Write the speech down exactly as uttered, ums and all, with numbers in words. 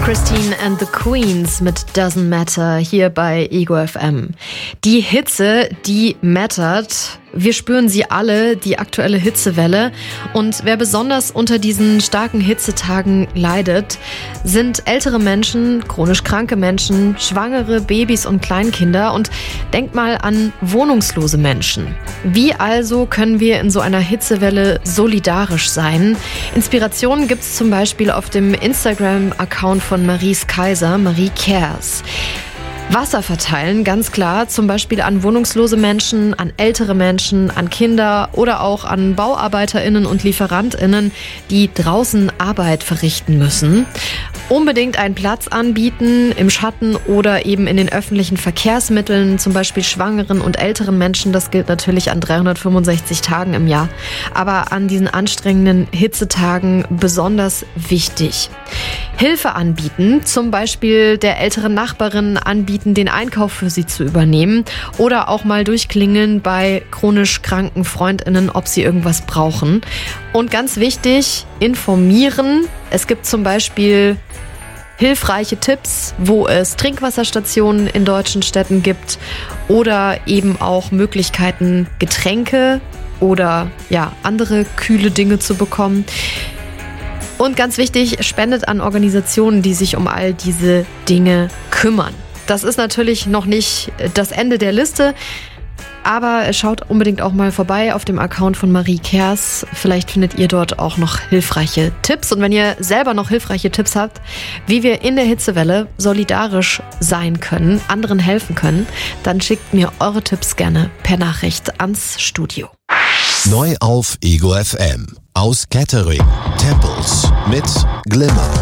Christine and the Queens mit Doesn't Matter hier bei Ego F M. Die Hitze, die mattert. Wir spüren sie alle, die aktuelle Hitzewelle. Und wer besonders unter diesen starken Hitzetagen leidet, sind ältere Menschen, chronisch kranke Menschen, Schwangere, Babys und Kleinkinder. Und denkt mal an wohnungslose Menschen. Wie also können wir in so einer Hitzewelle solidarisch sein? Inspirationen gibt es zum Beispiel auf dem Instagram-Account von Maries Kaiser, Marie Cares. Wasser verteilen, ganz klar, zum Beispiel an wohnungslose Menschen, an ältere Menschen, an Kinder oder auch an BauarbeiterInnen und LieferantInnen, die draußen Arbeit verrichten müssen. Unbedingt einen Platz anbieten im Schatten oder eben in den öffentlichen Verkehrsmitteln, zum Beispiel schwangeren und älteren Menschen. Das gilt natürlich an dreihundertfünfundsechzig Tagen im Jahr, aber an diesen anstrengenden Hitzetagen besonders wichtig. Hilfe anbieten, zum Beispiel der älteren Nachbarin anbieten, den Einkauf für sie zu übernehmen oder auch mal durchklingeln bei chronisch kranken FreundInnen, ob sie irgendwas brauchen. Und ganz wichtig, informieren. Es gibt zum Beispiel hilfreiche Tipps, wo es Trinkwasserstationen in deutschen Städten gibt oder eben auch Möglichkeiten, Getränke oder ja, andere kühle Dinge zu bekommen. Und ganz wichtig, spendet an Organisationen, die sich um all diese Dinge kümmern. Das ist natürlich noch nicht das Ende der Liste, aber schaut unbedingt auch mal vorbei auf dem Account von Marie Cares. Vielleicht findet ihr dort auch noch hilfreiche Tipps. Und wenn ihr selber noch hilfreiche Tipps habt, wie wir in der Hitzewelle solidarisch sein können, anderen helfen können, dann schickt mir eure Tipps gerne per Nachricht ans Studio. Neu auf Ego F M. Aus Kettering, Temples mit Glimmer.